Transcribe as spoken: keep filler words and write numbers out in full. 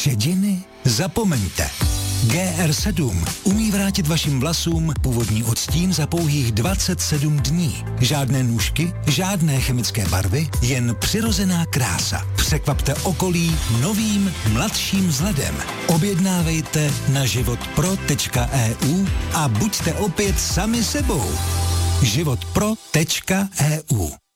Šediny? Zapomeňte. G R sedm umí vrátit vašim vlasům původní odstín za pouhých dvacet sedm dní. Žádné nůžky, žádné chemické barvy, jen přirozená krása. Překvapte okolí novým, mladším vzhledem. Objednávejte na životpro tečka e u a buďte opět sami sebou. životpro tečka e u